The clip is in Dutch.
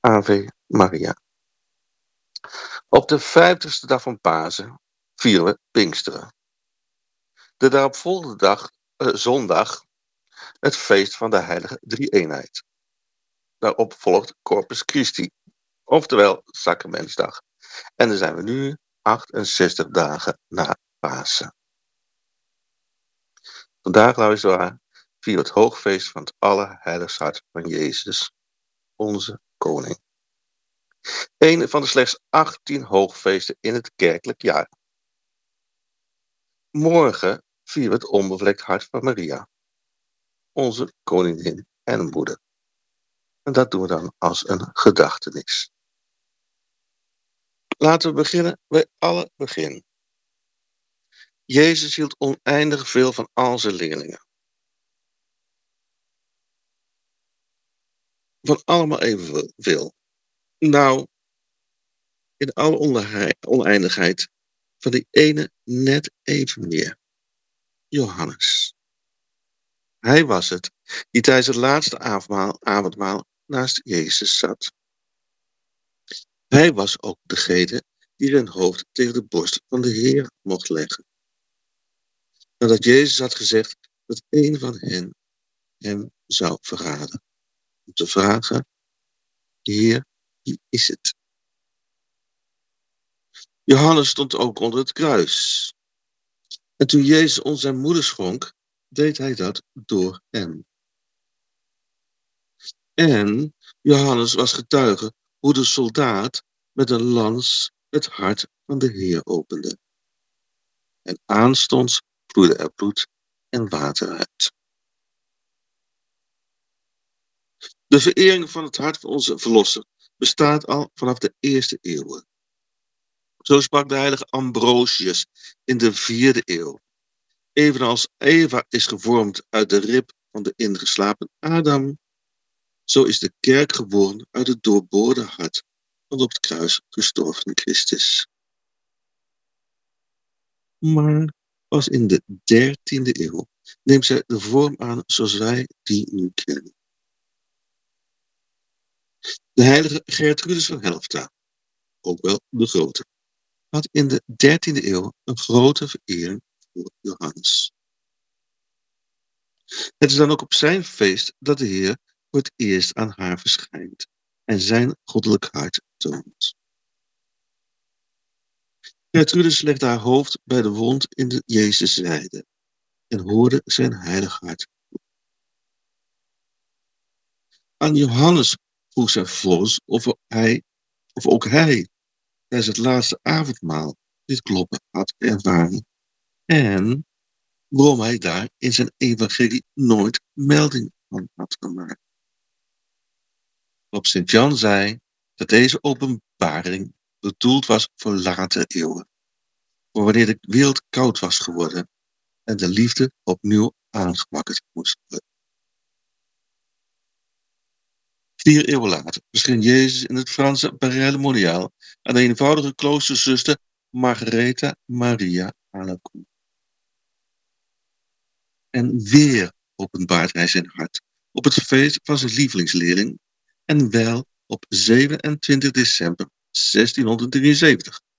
Ave Maria. Op de 50ste dag van Pasen vieren we Pinksteren. De daaropvolgende dag, zondag, het feest van de heilige drie-eenheid. Daarop volgt Corpus Christi, oftewel Sacramentsdag. En dan zijn we nu 68 dagen na Pasen. Vandaag, luisteraar, vieren we het hoogfeest van het Allerheiligste Hart van Jezus, onze koning. Een van de slechts 18 hoogfeesten in het kerkelijk jaar. Morgen vieren we het onbevlekt hart van Maria, onze koningin en moeder. En dat doen we dan als een gedachtenis. Laten we beginnen bij alle begin. Jezus hield oneindig veel van al zijn leerlingen. Van allemaal evenveel. Nou, in alle oneindigheid van die ene net even meer. Johannes. Hij was het die tijdens het laatste avondmaal naast Jezus zat. Hij was ook degene die zijn hoofd tegen de borst van de Heer mocht leggen. Nadat Jezus had gezegd dat een van hen hem zou verraden. Om te vragen, Heer, wie is het? Johannes stond ook onder het kruis. En toen Jezus ons zijn moeder schonk, deed hij dat door hem. En Johannes was getuige hoe de soldaat met een lans het hart van de Heer opende. En aanstonds vloeide er bloed en water uit. De verering van het hart van onze verlosser bestaat al vanaf de eerste eeuwen. Zo sprak de heilige Ambrosius in de 4e eeuw. Evenals Eva is gevormd uit de rib van de ingeslapen Adam, zo is de kerk geboren uit het doorboorde hart van de op het kruis gestorven Christus. Maar pas in de 13e eeuw neemt zij de vorm aan zoals wij die nu kennen. De heilige Gertrudis van Helfta, ook wel de Grote, had in de 13e eeuw een grote verering voor Johannes. Het is dan ook op zijn feest dat de Heer voor het eerst aan haar verschijnt en zijn goddelijk hart toont. Gertrudis legde haar hoofd bij de wond in de Jezus zijde en hoorde zijn heilig hart. Aan Johannes vroeg zij vervolgens of ook hij tijdens het laatste avondmaal dit kloppen had ervaren en waarom hij daar in zijn evangelie nooit melding van had gemaakt. Op Sint-Jan zei dat deze openbaring bedoeld was voor latere eeuwen, voor wanneer de wereld koud was geworden en de liefde opnieuw aangewakkerd moest worden. 4 eeuwen later verscheen Jezus in het Franse Paray-le-Monial aan de eenvoudige kloosterzuster Margaretha Maria Alacoque. En weer openbaart hij zijn hart op het feest van zijn lievelingsleerling en wel op 27 december 1673.